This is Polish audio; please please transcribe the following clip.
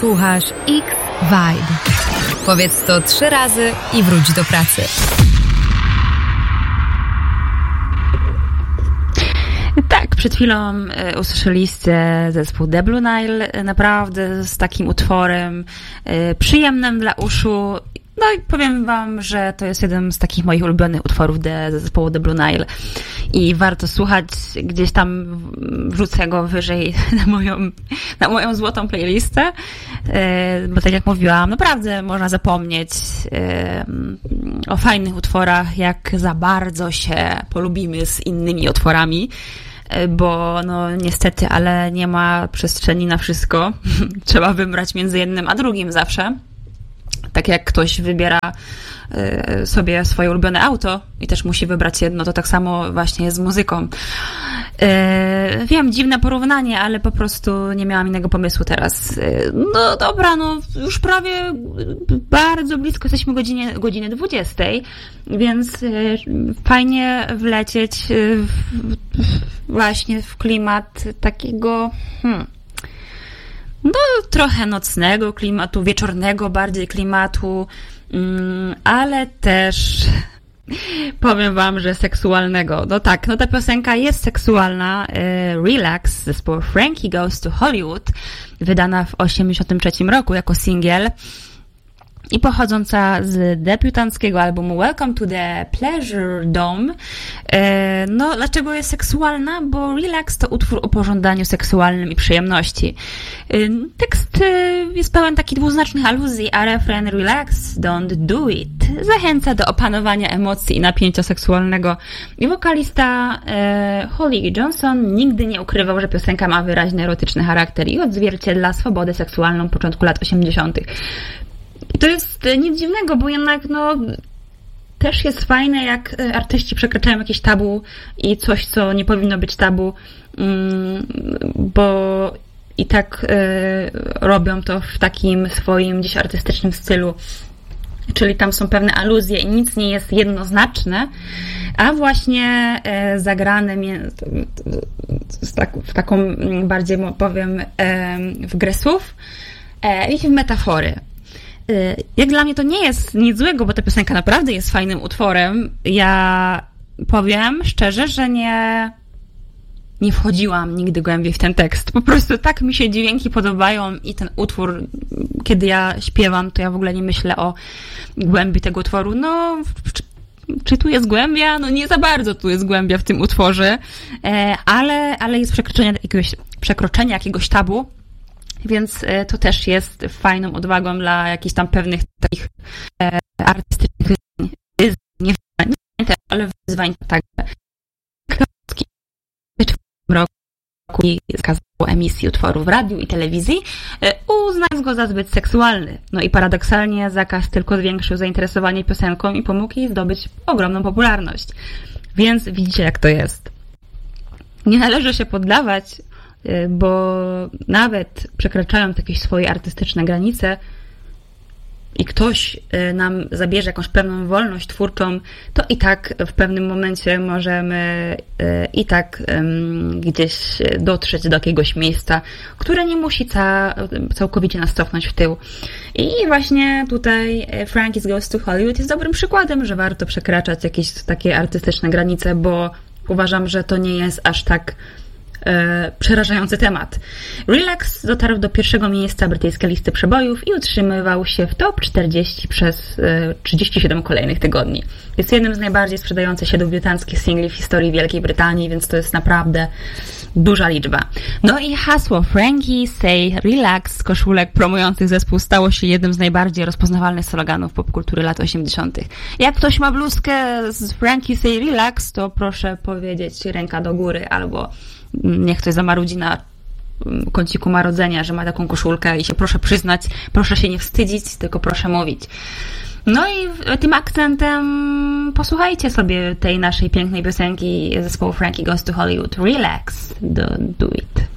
Słuchasz X-Vibe. Powiedz to 3 razy i wróć do pracy. Tak, przed chwilą usłyszeliście zespół The Blue Nile, naprawdę z takim utworem przyjemnym dla uszu. No i powiem wam, że to jest jeden z takich moich ulubionych utworów zespołu The Blue Nile i warto słuchać, gdzieś tam wrzucę go wyżej na moją złotą playlistę, bo tak jak mówiłam, naprawdę można zapomnieć o fajnych utworach, jak za bardzo się polubimy z innymi utworami, bo no niestety, ale nie ma przestrzeni na wszystko. Trzeba wybrać między jednym a drugim zawsze. Tak jak ktoś wybiera sobie swoje ulubione auto i też musi wybrać jedno, to tak samo właśnie jest z muzyką. Wiem, dziwne porównanie, ale po prostu nie miałam innego pomysłu teraz. No dobra, no już prawie bardzo blisko jesteśmy godziny 20, więc fajnie wlecieć właśnie w klimat takiego no trochę nocnego klimatu, wieczornego bardziej klimatu, ale też powiem wam, że seksualnego. No tak, no ta piosenka jest seksualna. Relax zespołu Frankie Goes to Hollywood, wydana w 1983 roku jako singiel i pochodząca z debiutanckiego albumu Welcome to the Pleasure Dome. No, dlaczego jest seksualna? Bo Relax to utwór o pożądaniu seksualnym i przyjemności. Tekst jest pełen takich dwuznacznych aluzji, a refren Relax, don't do it zachęca do opanowania emocji i napięcia seksualnego. I wokalista Holly Johnson nigdy nie ukrywał, że piosenka ma wyraźny erotyczny charakter i odzwierciedla swobodę seksualną początku lat 80. I to jest nic dziwnego, bo jednak no też jest fajne, jak artyści przekraczają jakieś tabu i coś, co nie powinno być tabu, bo i tak robią to w takim swoim gdzieś artystycznym stylu. Czyli tam są pewne aluzje i nic nie jest jednoznaczne, a właśnie zagrane w taką bardziej, powiem, w grę słów i w metafory. Jak dla mnie to nie jest nic złego, bo ta piosenka naprawdę jest fajnym utworem. Ja powiem szczerze, że nie wchodziłam nigdy głębiej w ten tekst. Po prostu tak mi się dźwięki podobają i ten utwór, kiedy ja śpiewam, to ja w ogóle nie myślę o głębi tego utworu. No, czy tu jest głębia? No nie za bardzo tu jest głębia w tym utworze, ale jest przekroczenie jakiegoś tabu. Więc to też jest fajną odwagą dla jakichś tam pewnych takich artystycznych wyzwań, ale wyzwań także. W roku zakazał emisji utworu w radiu i telewizji, uznając go za zbyt seksualny. No i paradoksalnie zakaz tylko zwiększył zainteresowanie piosenką i pomógł jej zdobyć ogromną popularność. Więc widzicie, jak to jest. Nie należy się poddawać, bo nawet przekraczając jakieś swoje artystyczne granice i ktoś nam zabierze jakąś pewną wolność twórczą, to i tak w pewnym momencie możemy i tak gdzieś dotrzeć do jakiegoś miejsca, które nie musi całkowicie nas cofnąć w tył. I właśnie tutaj Frankie Goes to Hollywood jest dobrym przykładem, że warto przekraczać jakieś takie artystyczne granice, bo uważam, że to nie jest aż tak przerażający temat. Relax dotarł do pierwszego miejsca brytyjskiej listy przebojów i utrzymywał się w top 40 przez 37 kolejnych tygodni. Jest jednym z najbardziej sprzedających się debiutanckich singli w historii Wielkiej Brytanii, więc to jest naprawdę duża liczba. No i hasło Frankie Say Relax z koszulek promujących zespół stało się jednym z najbardziej rozpoznawalnych sloganów popkultury lat 80. Jak ktoś ma bluzkę z Frankie Say Relax, to proszę powiedzieć ręka do góry, albo niech ktoś zamarudzi na kąciku marodzenia, że ma taką koszulkę i się proszę przyznać, proszę się nie wstydzić, tylko proszę mówić. No i tym akcentem posłuchajcie sobie tej naszej pięknej piosenki zespołu Frankie Goes to Hollywood. Relax, don't do it.